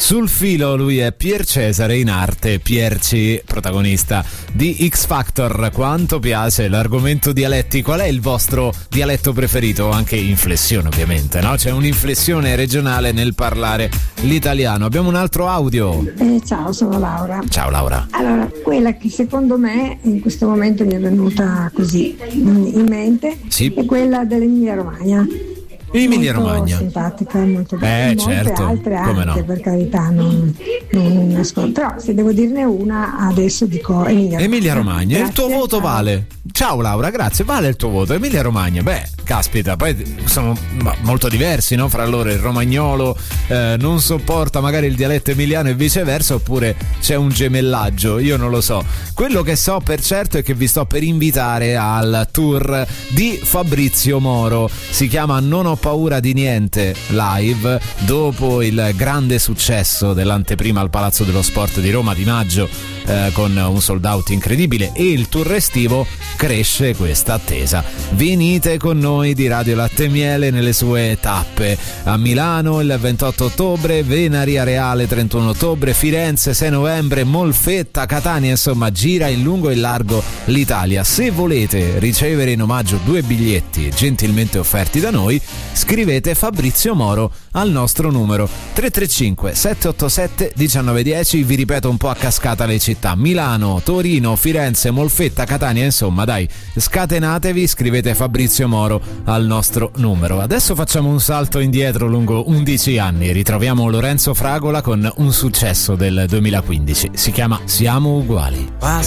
Sul filo lui è Pier Cesare, in arte Pierci, protagonista di X Factor. Quanto piace l'argomento dialetti. Qual è il vostro dialetto preferito? Anche inflessione, ovviamente, no? C'è un'inflessione regionale nel parlare l'italiano. Abbiamo un altro audio. Ciao, sono Laura. Ciao Laura. Allora, quella che secondo me in questo momento mi è venuta così in mente è quella dell'Emilia Romagna. Emilia Romagna, simpatica, molto bella. Molte certo, altre come anche, no, per carità, non nascondo. Però se devo dirne una adesso dico Emilia Romagna. Grazie, il tuo voto ciao. Vale. Ciao Laura, grazie, vale il tuo voto. Emilia Romagna, caspita, poi sono molto diversi, no? Fra loro il romagnolo non sopporta magari il dialetto emiliano e viceversa, oppure c'è un gemellaggio, io non lo so. Quello che so per certo è che vi sto per invitare al tour di Fabrizio Moro. Si chiama Non ho paura di niente live, dopo il grande successo dell'anteprima al Palazzo dello Sport di Roma di maggio, con un sold out incredibile, e il tour estivo, cresce questa attesa. Venite con noi di Radio Latte e Miele nelle sue tappe: a Milano il 28 ottobre, Venaria Reale 31 ottobre, Firenze 6 novembre, Molfetta, Catania, insomma gira in lungo e in largo l'Italia. Se volete ricevere in omaggio 2 biglietti gentilmente offerti da noi, scrivete Fabrizio Moro al nostro numero 335 787 1910. Vi ripeto un po' a cascata le città: Milano, Torino, Firenze, Molfetta, Catania, insomma dai, scatenatevi, scrivete Fabrizio Moro al nostro numero. Adesso facciamo un salto indietro lungo 11 anni, ritroviamo Lorenzo Fragola con un successo del 2015, si chiama Siamo uguali.